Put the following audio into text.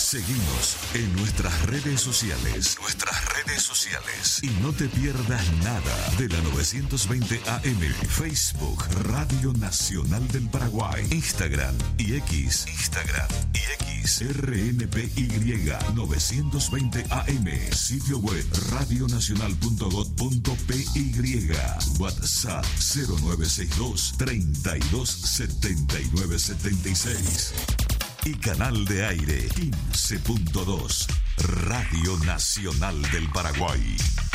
Seguinos en nuestras redes sociales. Y no te pierdas nada de la 920 AM. Facebook Radio Nacional del Paraguay. Instagram y X. RNPY 920 AM. Sitio web radionacional.gov.py. WhatsApp 0962 32 79 76. Y canal de aire 15.2. Radio Nacional del Paraguay.